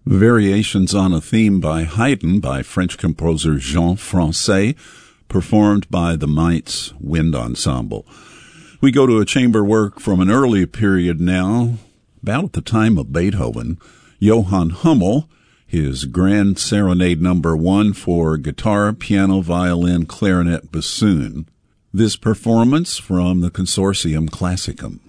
Variations on a Theme by Haydn by French composer Jean Francais, performed by the Mainz Wind Ensemble. We go to a chamber work from an early period now, about at the time of Beethoven. Johann Hummel, his Grand Serenade No. 1 for guitar, piano, violin, clarinet, bassoon. This performance from the Consortium Classicum.